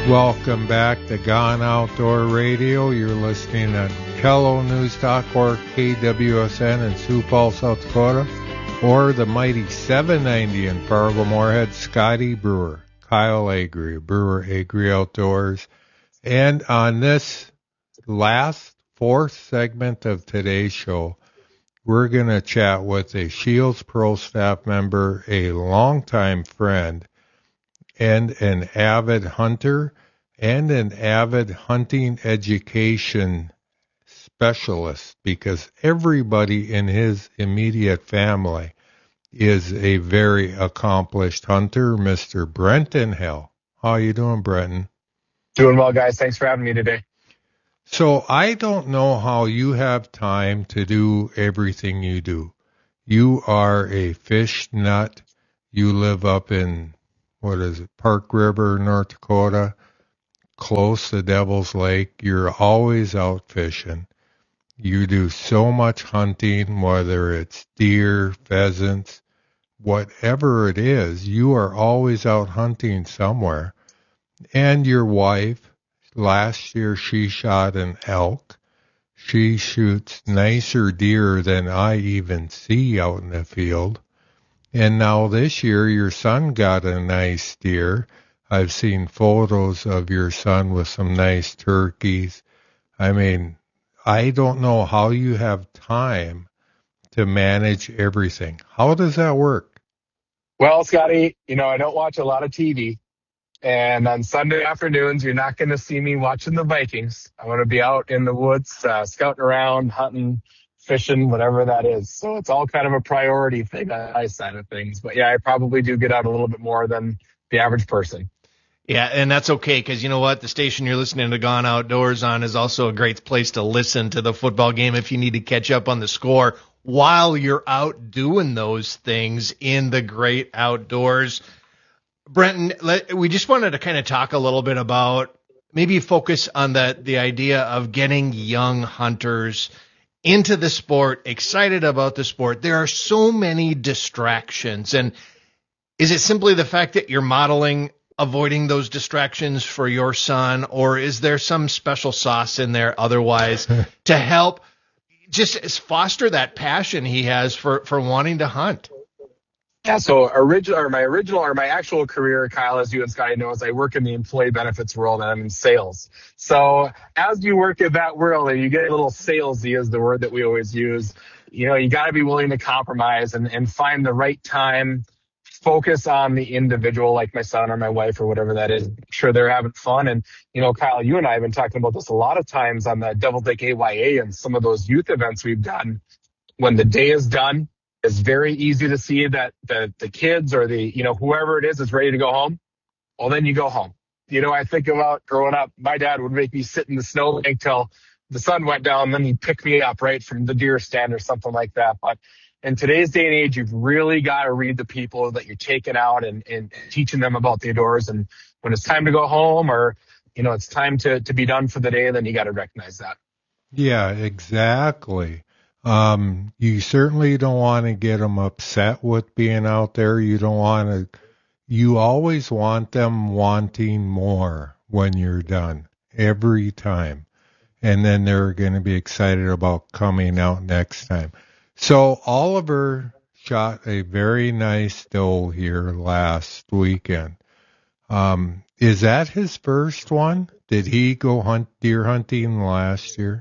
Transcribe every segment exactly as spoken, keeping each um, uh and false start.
Welcome back to Gone Outdoor Radio. You're listening to Hello News Talk or K W S N in Sioux Falls, South Dakota, or the mighty seven ninety in Fargo Moorhead. Scotty Brewer, Kyle Agri, Brewer Agri Outdoors. And on this last fourth segment of today's show, we're going to chat with a Shields Pro staff member, a longtime friend, and an avid hunter and an avid hunting education specialist, because everybody in his immediate family is a very accomplished hunter, Mister Brenton Hill. How you doing, Brenton? Doing well, guys. Thanks for having me today. So I don't know how you have time to do everything you do. You are a fish nut. You live up in, what is it, Park River, North Dakota, close to Devil's Lake. You're always out fishing. You do so much hunting, whether it's deer, pheasants, whatever it is, you are always out hunting somewhere. And your wife, last year she shot an elk. She shoots nicer deer than I even see out in the field. And now this year your son got a nice deer. I've seen photos of your son with some nice turkeys. I mean, I don't know how you have time to manage everything. How does that work? Well, Scotty, you know, I don't watch a lot of T V. And on Sunday afternoons, you're not going to see me watching the Vikings. I want to be out in the woods, uh, scouting around, hunting, fishing, whatever that is. So it's all kind of a priority thing on my side of things. But yeah, I probably do get out a little bit more than the average person. Yeah, and that's okay, because you know what? The station you're listening to Gone Outdoors on is also a great place to listen to the football game if you need to catch up on the score while you're out doing those things in the great outdoors. Brenton, let, we just wanted to kind of talk a little bit about, maybe focus on the, the idea of getting young hunters into the sport, excited about the sport. There are so many distractions. And is it simply the fact that you're modeling avoiding those distractions for your son, or is there some special sauce in there otherwise to help just foster that passion he has for, for wanting to hunt? Yeah, so original or my original or my actual career, Kyle, as you and Scotty know, is I work in the employee benefits world and I'm in sales. So as you work in that world and you get a little salesy is the word that we always use, you know, you got to be willing to compromise and, and find the right time, focus on the individual, like my son or my wife or whatever that is. Make sure they're having fun. And, you know, Kyle, you and I have been talking about this a lot of times on the Devil's Lake A Y A and some of those youth events we've done. When the day is done, it's very easy to see that the, the kids or the, you know, whoever it is is ready to go home. Well, then you go home. You know, I think about growing up, my dad would make me sit in the snowbank till the sun went down, then he'd pick me up right from the deer stand or something like that. But in today's day and age, you've really got to read the people that you're taking out and, and teaching them about the outdoors. And when it's time to go home or, you know, it's time to, to be done for the day, then you got to recognize that. Yeah, exactly. Um, you certainly don't want to get them upset with being out there. You don't want to, you always want them wanting more when you're done every time. And then they're going to be excited about coming out next time. So Oliver shot a very nice doe here last weekend. Um, is that his first one? Did he go hunt deer hunting last year?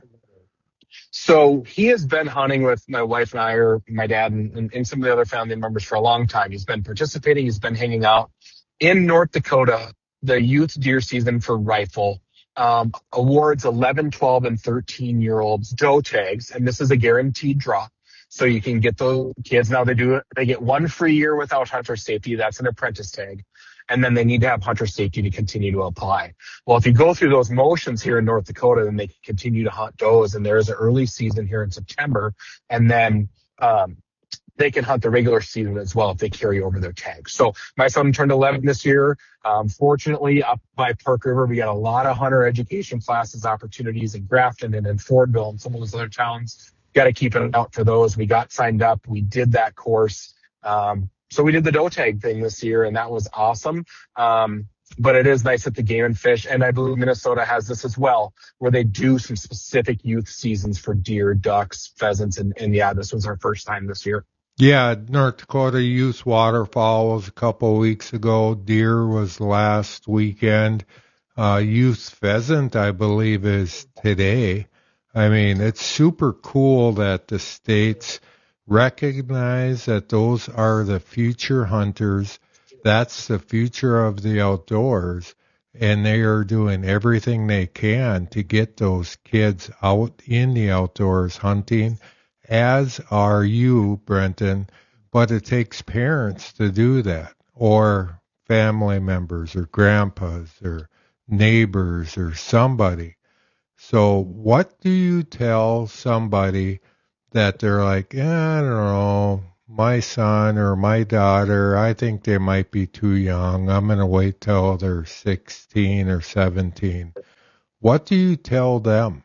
So he has been hunting with my wife and I, or my dad and, and, and some of the other family members for a long time. He's been participating. He's been hanging out in North Dakota. The youth deer season for rifle um, awards eleven, twelve, and thirteen-year-olds doe tags, and this is a guaranteed draw. So you can get those kids. Now they do it. They get one free year without hunter safety. That's an apprentice tag. And then they need to have hunter safety to continue to apply. Well, if you go through those motions here in North Dakota, then they can continue to hunt does. And there is an early season here in September. And then um, they can hunt the regular season as well if they carry over their tags. So my son turned eleven this year. Um, fortunately, up by Park River, we got a lot of hunter education classes opportunities in Grafton and in Fordville and some of those other towns. Got to keep an eye out for those. We got signed up. We did that course. Um, So we did the doe tag thing this year, and that was awesome. Um, but it is nice at the Game and Fish. And I believe Minnesota has this as well, where they do some specific youth seasons for deer, ducks, pheasants. And, and yeah, this was our first time this year. Yeah, North Dakota Youth Waterfowl was a couple of weeks ago. Deer was last weekend. Uh, youth pheasant, I believe, is today. I mean, it's super cool that the states recognize that those are the future hunters. That's the future of the outdoors. And they are doing everything they can to get those kids out in the outdoors hunting, as are you, Brenton. But it takes parents to do that, or family members, or grandpas, or neighbors, or somebody. So what do you tell somebody that they're like, eh, I don't know, my son or my daughter, I think they might be too young. I'm going to wait till they're sixteen or seventeen. What do you tell them?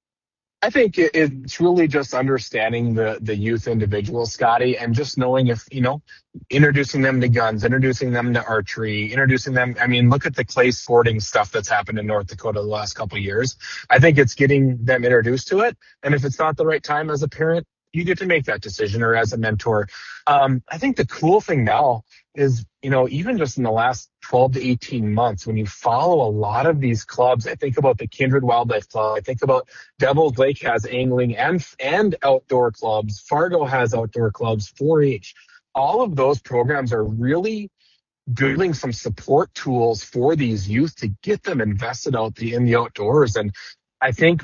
I think it, it's really just understanding the, the youth individuals, Scotty, and just knowing if, you know, introducing them to guns, introducing them to archery, introducing them. I mean, look at the clay sporting stuff that's happened in North Dakota the last couple of years. I think it's getting them introduced to it. And if it's not the right time as a parent, you get to make that decision, or as a mentor. Um, I think the cool thing now is, you know, even just in the last twelve to eighteen months, when you follow a lot of these clubs, I think about the Kindred Wildlife Club, I think about Devil's Lake has angling and and outdoor clubs, Fargo has outdoor clubs, four H. All of those programs are really building some support tools for these youth to get them invested out the, in the outdoors. And I think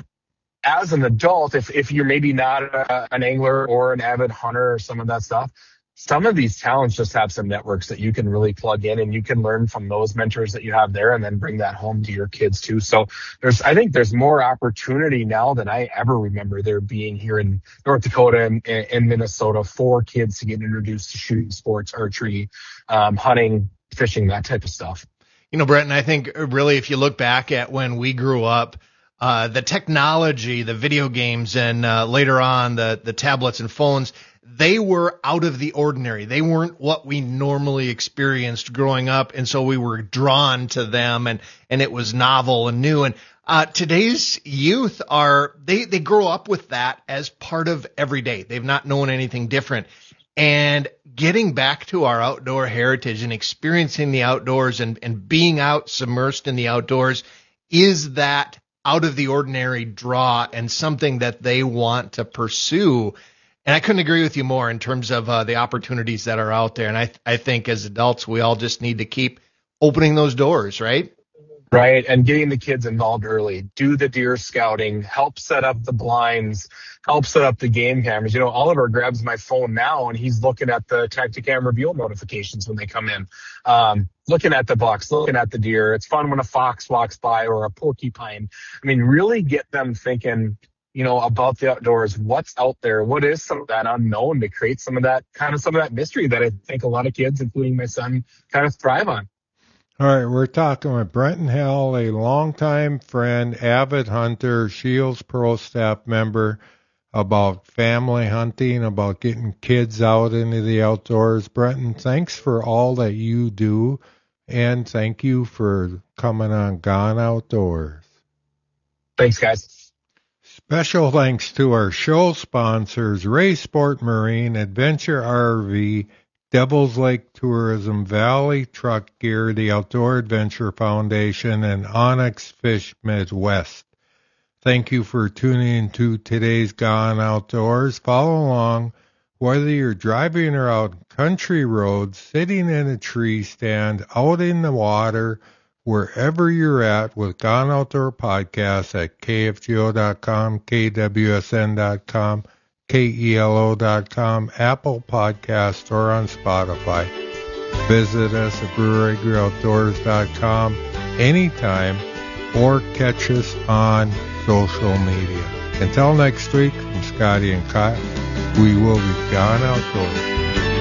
as an adult, if, if you're maybe not a, an angler or an avid hunter or some of that stuff, some of these talents just have some networks that you can really plug in, and you can learn from those mentors that you have there and then bring that home to your kids too. So there's, I think there's more opportunity now than I ever remember there being here in North Dakota and, and Minnesota for kids to get introduced to shooting sports, archery, um, hunting, fishing, that type of stuff. You know, Brenton, I think really if you look back at when we grew up, uh, the technology, the video games, and uh, later on the, the tablets and phones, they were out of the ordinary. They weren't what we normally experienced growing up, and so we were drawn to them, and, and it was novel and new. And uh, today's youth are, they, they grow up with that as part of every day. They've not known anything different. And getting back to our outdoor heritage and experiencing the outdoors and, and being out submersed in the outdoors is that out of the ordinary draw and something that they want to pursue. And I couldn't agree with you more in terms of uh, the opportunities that are out there. And I, I think as adults, we all just need to keep opening those doors, right? Right. And getting the kids involved early, do the deer scouting, help set up the blinds, help set up the game cameras. You know, Oliver grabs my phone now and he's looking at the Tacticam reveal notifications when they come in, um, looking at the bucks, looking at the deer. It's fun when a fox walks by or a porcupine. I mean, really get them thinking, you know, about the outdoors, what's out there, what is some of that unknown, to create some of that kind of some of that mystery that I think a lot of kids, including my son, kind of thrive on. All right, we're talking with Brenton Hell, a longtime friend, avid hunter, Shields Pro staff member, about family hunting, about getting kids out into the outdoors. Brenton, thanks for all that you do, and thank you for coming on Gone Outdoors. Thanks, guys. Special thanks to our show sponsors, Ray Sport Marine, Adventure R V, Devil's Lake Tourism, Valley Truck Gear, the Outdoor Adventure Foundation, and Onyx Fish Midwest. Thank you for tuning into today's Gone Outdoors. Follow along whether you're driving or out country roads, sitting in a tree stand, out in the water, wherever you're at, with Gone Outdoor Podcasts at K F G O dot com, K W S N dot com, K E L O dot com, Apple Podcasts, or on Spotify. Visit us at brewery grill outdoors dot com anytime, or catch us on social media. Until next week, from Scotty and Kyle, we will be Gone Outdoors.